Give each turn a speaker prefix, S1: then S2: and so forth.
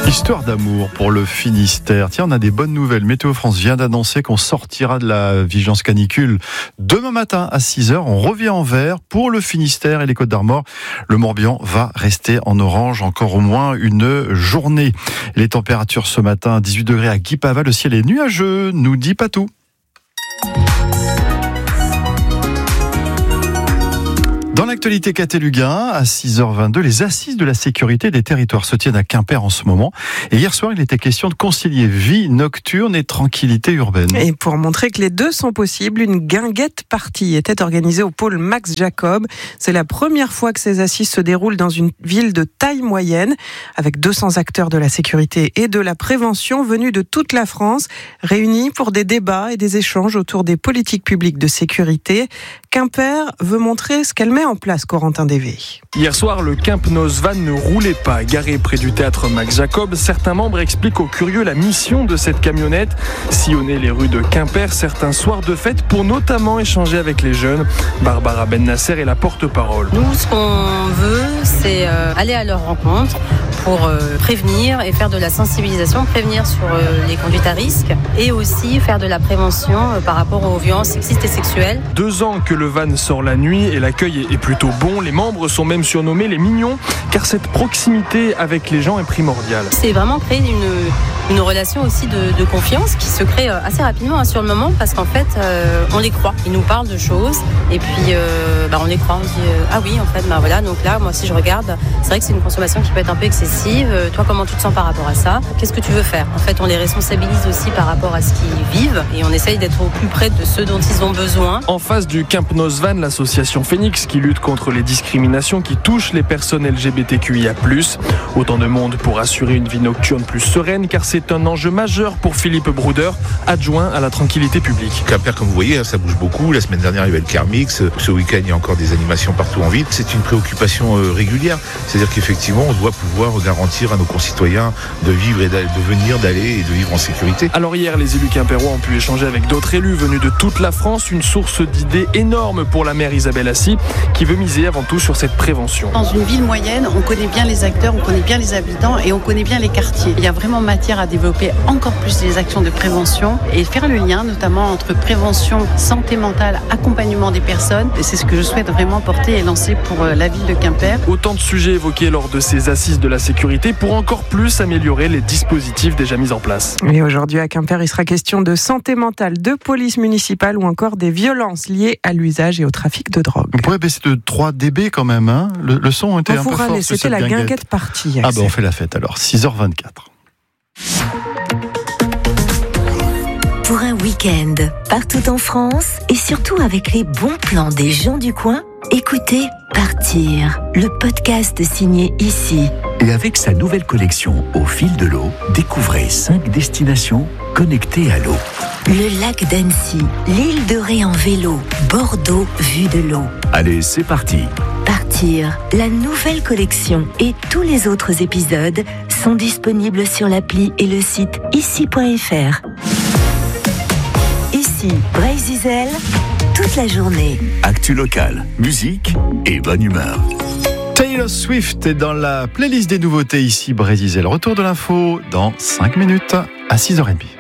S1: Histoire d'amour pour le Finistère. Tiens, on a des bonnes nouvelles. Météo France vient d'annoncer qu'on sortira de la vigilance canicule demain matin à 6h. On revient en vert pour le Finistère et les Côtes-d'Armor. Le Morbihan va rester en orange encore au moins une journée. Les températures ce matin, 18 degrés à Guipava. Le ciel est nuageux, nous dit Patou. Dans l'actualité Caté-Lugain, à 6h22, les assises de la sécurité des territoires se tiennent à Quimper en ce moment. Et hier soir, il était question de concilier vie nocturne et tranquillité urbaine.
S2: Et pour montrer que les deux sont possibles, une guinguette party était organisée au pôle Max Jacob. C'est la première fois que ces assises se déroulent dans une ville de taille moyenne, avec 200 acteurs de la sécurité et de la prévention venus de toute la France, réunis pour des débats et des échanges autour des politiques publiques de sécurité. Quimper veut montrer ce qu'elle met en place, Corentin Dévé.
S3: Hier soir, le Camp Nose Van ne roulait pas. Garé près du théâtre Max Jacob, certains membres expliquent aux curieux la mission de cette camionnette. Sillonner les rues de Quimper certains soirs de fête pour notamment échanger avec les jeunes. Barbara Ben Nasser est la porte-parole.
S4: Nous, ce qu'on veut, c'est aller à leur rencontre pour prévenir et faire de la sensibilisation, prévenir sur les conduites à risque et aussi faire de la prévention par rapport aux violences sexistes et sexuelles.
S3: 2 ans que le van sort la nuit et l'accueil est plutôt bon. Les membres sont même surnommés les mignons car cette proximité avec les gens est primordiale.
S4: C'est vraiment créer une relation aussi de confiance qui se crée assez rapidement sur le moment parce qu'en fait on les croit. Ils nous parlent de choses et puis on les croit. On dit ah oui en fait voilà, donc là moi si je regarde c'est vrai que c'est une consommation qui peut être un peu excessive. Toi comment tu te sens par rapport à ça? Qu'est-ce que tu veux faire? En fait on les responsabilise aussi par rapport à ce qu'ils vivent et on essaye d'être au plus près de ceux dont ils ont besoin.
S3: En face du Camp Nose Van, l'association Phoenix qui lutte contre les discriminations qui touchent les personnes LGBTQIA+. Autant de monde pour assurer une vie nocturne plus sereine car c'est un enjeu majeur pour Philippe Brouder, adjoint à la tranquillité publique.
S5: Quimper, comme vous voyez, ça bouge beaucoup. La semaine dernière, il y avait le Kermix. Ce week-end, il y a encore des animations partout en ville. C'est une préoccupation régulière. C'est-à-dire qu'effectivement, on doit pouvoir garantir à nos concitoyens de vivre et de venir, d'aller et de vivre en sécurité.
S3: Alors hier, les élus quimpérois ont pu échanger avec d'autres élus venus de toute la France. Une source d'idées énorme pour la maire Isabelle Assy, qui veut miser avant tout sur cette prévention.
S6: Dans une ville moyenne, on connaît bien les acteurs, on connaît bien les habitants et on connaît bien les quartiers. Il y a vraiment matière à développer encore plus les actions de prévention et faire le lien notamment entre prévention, santé mentale, accompagnement des personnes. Et c'est ce que je souhaite vraiment porter et lancer pour la ville de Quimper.
S3: Autant de sujets évoqués lors de ces assises de la sécurité pour encore plus améliorer les dispositifs déjà mis en place.
S2: Et aujourd'hui à Quimper, il sera question de santé mentale, de police municipale ou encore des violences liées à l'usage et au trafic de drogue.
S1: Vous pourrez baisser de 3 dB quand même, hein. Le son était un peu fort.
S2: C'était la guinguette party.
S1: Ah on fait la fête alors, 6h24.
S7: Pour un week-end partout en France et surtout avec les bons plans des gens du coin, écoutez Partir, le podcast signé ici.
S8: Et avec sa nouvelle collection Au fil de l'eau, découvrez 5 destinations connectées à l'eau.
S7: Le lac d'Annecy, l'île de Ré en vélo, Bordeaux vue de l'eau.
S8: Allez, c'est parti.
S7: Partir, la nouvelle collection et tous les autres épisodes sont disponibles sur l'appli et le site ici.fr. Ici, Brésil, toute la journée.
S8: Actu locale, musique et bonne humeur.
S1: Taylor Swift est dans la playlist des nouveautés ici, Brésil. Retour de l'info dans 5 minutes à 6h30.